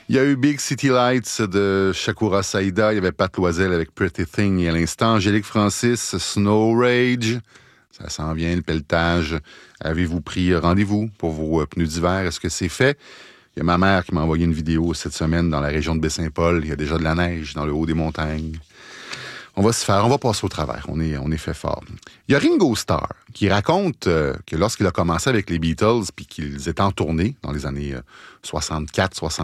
Il y a eu Big City Lights de Shakura Saïda. Il y avait Pat Loisel avec Pretty Thing. Et à l'instant, Angélique Francis, Snow Rage. Ça s'en vient, le pelletage. Avez-vous pris rendez-vous pour vos pneus d'hiver? Est-ce que c'est fait? Il y a ma mère qui m'a envoyé une vidéo cette semaine dans la région de Baie-Saint-Paul. Il y a déjà de la neige dans le haut des montagnes. On va se faire, on va passer au travers. On est fait fort. Il y a Ringo Starr qui raconte que lorsqu'il a commencé avec les Beatles puis qu'ils étaient en tournée dans les années 64,